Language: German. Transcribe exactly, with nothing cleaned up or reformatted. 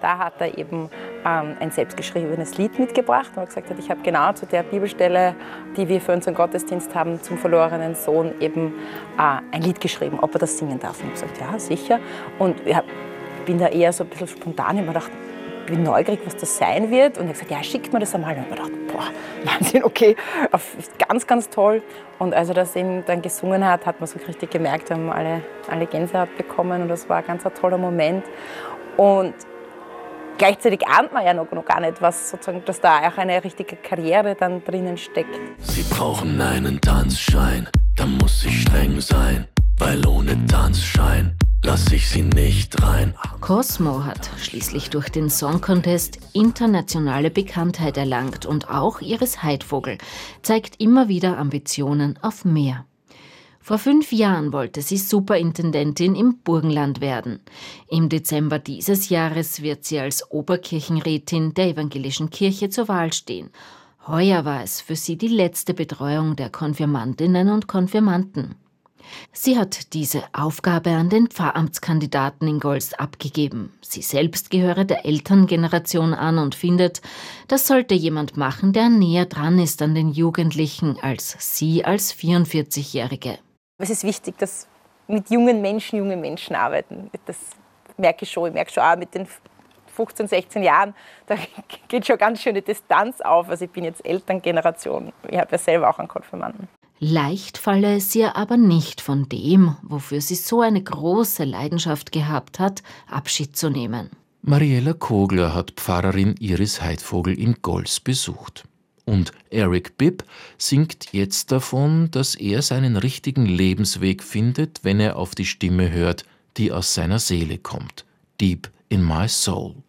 da hat er eben ähm, ein selbstgeschriebenes Lied mitgebracht, wo er gesagt hat, ich habe genau zu der Bibelstelle, die wir für unseren Gottesdienst haben, zum verlorenen Sohn eben äh, ein Lied geschrieben, ob er das singen darf. Und ich habe gesagt, ja, sicher. Und ich hab, bin da eher so ein bisschen spontan, ich habe mir gedacht, ich bin neugierig, was das sein wird. Und er hat gesagt, ja, schickt mir das einmal. Und ich habe mir gedacht, boah, Wahnsinn, okay, ganz, ganz toll. Und als er das eben dann gesungen hat, hat man so richtig gemerkt, wir haben alle, alle Gänsehaut bekommen. Und das war ein ganz ein toller Moment. Und gleichzeitig ahnt man ja noch, noch gar nicht, was sozusagen, dass da auch eine richtige Karriere dann drinnen steckt. Sie brauchen einen Tanzschein, da muss ich streng sein, weil ohne Tanzschein lass ich sie nicht rein. Cosmo hat schließlich durch den Song Contest internationale Bekanntheit erlangt und auch Iris Heidvogel zeigt immer wieder Ambitionen auf mehr. Vor fünf Jahren wollte sie Superintendentin im Burgenland werden. Im Dezember dieses Jahres wird sie als Oberkirchenrätin der Evangelischen Kirche zur Wahl stehen. Heuer war es für sie die letzte Betreuung der Konfirmandinnen und Konfirmanden. Sie hat diese Aufgabe an den Pfarramtskandidaten in Gols abgegeben. Sie selbst gehöre der Elterngeneration an und findet, das sollte jemand machen, der näher dran ist an den Jugendlichen als sie als vierundvierzigjährige. Es ist wichtig, dass mit jungen Menschen junge Menschen arbeiten. Das merke ich schon. Ich merke schon auch mit den fünfzehn, sechzehn Jahren, da geht schon ganz schöne Distanz auf. Also ich bin jetzt Elterngeneration. Ich habe ja selber auch einen Konfirmanden. Leicht falle es ihr aber nicht von dem, wofür sie so eine große Leidenschaft gehabt hat, Abschied zu nehmen. Mariella Kogler hat Pfarrerin Iris Heidvogel in Gols besucht. Und Eric Bibb singt jetzt davon, dass er seinen richtigen Lebensweg findet, wenn er auf die Stimme hört, die aus seiner Seele kommt. Deep in my soul.